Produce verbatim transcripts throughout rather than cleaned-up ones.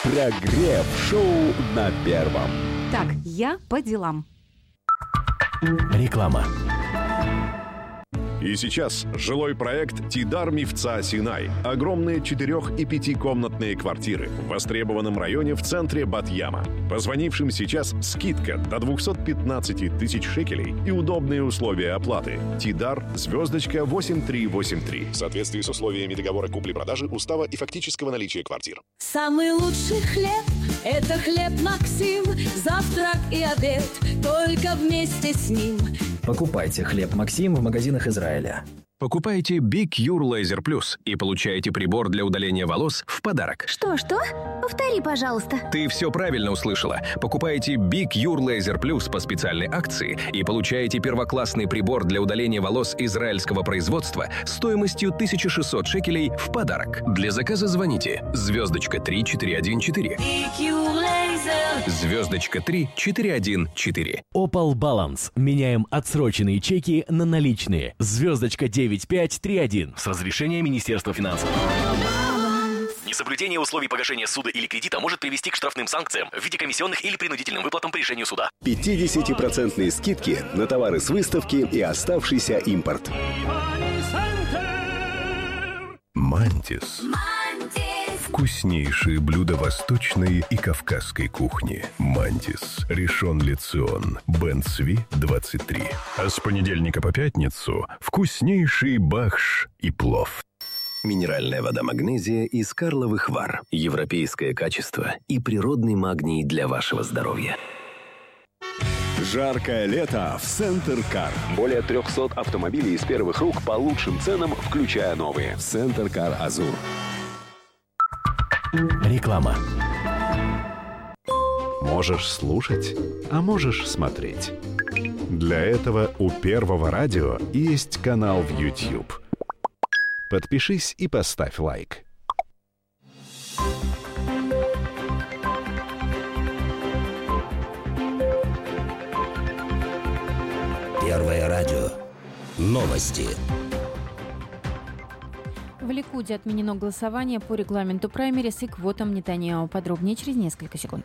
Прогрев шоу на Первом. Так, я по делам. Реклама. И сейчас жилой проект «Тидар Мифца Синай». Огромные четырех- и пятикомнатные квартиры в востребованном районе в центре Бат-Яма. Позвонившим сейчас скидка до двести пятнадцать тысяч шекелей и удобные условия оплаты. «Тидар», звездочка восемь три восемь три. В соответствии с условиями договора купли-продажи, устава и фактического наличия квартир. Самый лучший хлеб – это хлеб Максим. Завтрак и обед только вместе с ним. Покупайте хлеб Максим в магазинах Израиля. Покупайте Big Cure Laser Plus и получаете прибор для удаления волос в подарок. Что-что? Повтори, пожалуйста. Ты все правильно услышала. Покупаете Big Cure Laser Plus по специальной акции и получаете первоклассный прибор для удаления волос израильского производства стоимостью тысяча шестьсот шекелей в подарок. Для заказа звоните звездочка три четыре один четыре. Звездочка три четыре один четыре. Opal Balance. Меняем отсроченные чеки на наличные. Звездочка девять пять три один. С разрешения Министерства финансов. Несоблюдение условий погашения суда или кредита может привести к штрафным санкциям в виде комиссионных или принудительным выплатам по решению суда. пятидесятипроцентные скидки на товары с выставки и оставшийся импорт. Мантис. Вкуснейшие блюда восточной и кавказской кухни. Мантис, Ришон Лецион, Бен Цви, двадцать три. А с понедельника по пятницу вкуснейший бахш и плов. Минеральная вода магнезия из Карловых Вар. Европейское качество и природный магний для вашего здоровья. Жаркое лето в Центр Кар. Более трехсот автомобилей из первых рук по лучшим ценам, включая новые. Центр Кар Азур. Реклама. Можешь слушать, а можешь смотреть. Для этого у Первого радио есть канал в YouTube. Подпишись и поставь лайк. Первое радио. Новости. В Ликуде отменено голосование по регламенту праймерис и квотам Нетаньяху. Подробнее через несколько секунд.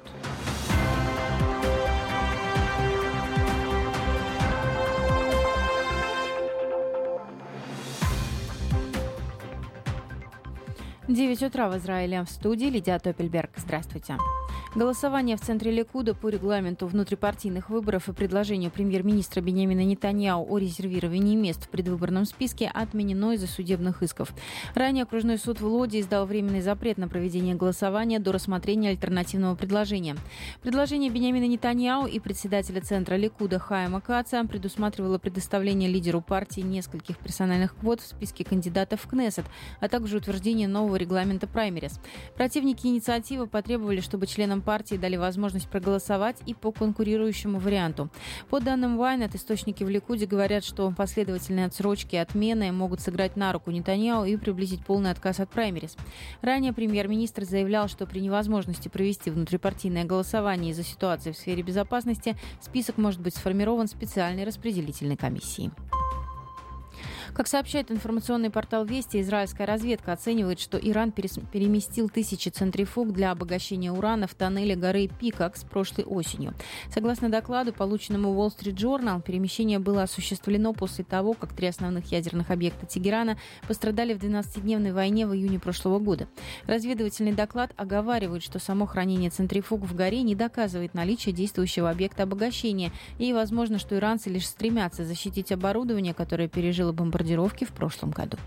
девять утра в Израиле. В студии Лидия Топельберг. Здравствуйте. Голосование в центре Ликуда по регламенту внутрипартийных выборов и предложению премьер-министра Биньямина Нетаньяху о резервировании мест в предвыборном списке отменено из-за судебных исков. Ранее окружной суд в Лоде издал временный запрет на проведение голосования до рассмотрения альтернативного предложения. Предложение Биньямина Нетаньяху и председателя центра Ликуда Хаима Каца предусматривало предоставление лидеру партии нескольких персональных квот в списке кандидатов в Кнессет, а также утверждение нового регламента праймерис. Противники инициативы потребовали, чтобы членам партии дали возможность проголосовать и по конкурирующему варианту. По данным Вайнет, источники в Ликуде говорят, что последовательные отсрочки и отмены могут сыграть на руку Нетаньяху и приблизить полный отказ от праймерис. Ранее премьер-министр заявлял, что при невозможности провести внутрипартийное голосование из-за ситуации в сфере безопасности список может быть сформирован специальной распределительной комиссией. Как сообщает информационный портал «Вести», израильская разведка оценивает, что Иран переместил тысячи центрифуг для обогащения урана в тоннеле горы Пикакс прошлой осенью. Согласно докладу, полученному Wall Street Journal, перемещение было осуществлено после того, как три основных ядерных объекта Тегерана пострадали в двенадцатидневной войне в июне прошлого года. Разведывательный доклад оговаривает, что само хранение центрифуг в горе не доказывает наличие действующего объекта обогащения, и возможно, что иранцы лишь стремятся защитить оборудование, которое пережило бомбардировки в прошлом году.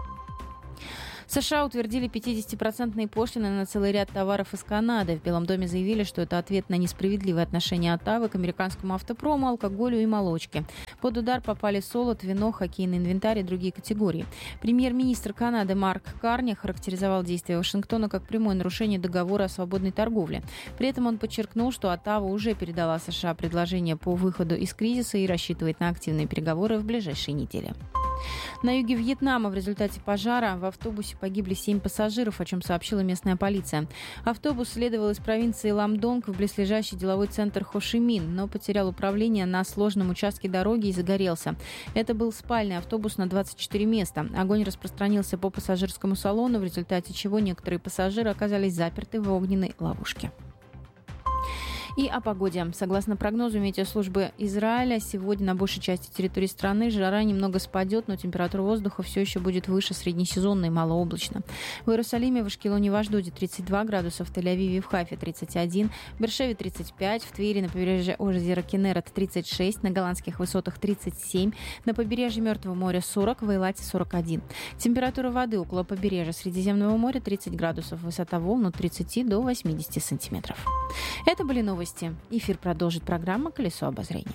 США утвердили пятидесятипроцентные пошлины на целый ряд товаров из Канады. В Белом доме заявили, что это ответ на несправедливое отношение Оттавы к американскому автопрому, алкоголю и молочке. Под удар попали солод, вино, хоккейный инвентарь и другие категории. Премьер-министр Канады Марк Карни характеризовал действия Вашингтона как прямое нарушение договора о свободной торговле. При этом он подчеркнул, что Оттава уже передала США предложение по выходу из кризиса и рассчитывает на активные переговоры в ближайшие недели. На юге Вьетнама в результате пожара в автобусе погибли семь пассажиров, о чем сообщила местная полиция. Автобус следовал из провинции Ламдонг в близлежащий деловой центр Хошимин, но потерял управление на сложном участке дороги и загорелся. Это был спальный автобус на двадцать четыре места. Огонь распространился по пассажирскому салону, в результате чего некоторые пассажиры оказались заперты в огненной ловушке. И о погоде. Согласно прогнозу метеослужбы Израиля, сегодня на большей части территории страны жара немного спадет, но температура воздуха все еще будет выше среднесезонной, малооблачно. В Иерусалиме, в Ашкелоне, в Ашдоде тридцать два градуса, в Тель-Авиве и в Хайфе тридцать один, в Бершеве тридцать пять, в Твери на побережье озера Кенерет тридцать шесть, на голландских высотах тридцать семь, на побережье Мертвого моря сорок, в Эйлате сорок один. Температура воды около побережья Средиземного моря тридцать градусов, высота волн от тридцати до восьмидесяти сантиметров. Это были новости. Эфир продолжит программа «Колесо обозрения».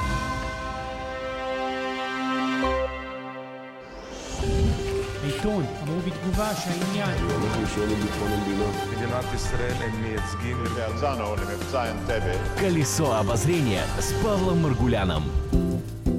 עיתון אמרו בתגובה שהעניין אנחנו לשאול לביטחון המדינה. מדינת ישראל הם מייצגים. «Колесо обозрения» с Павлом Маргуляном.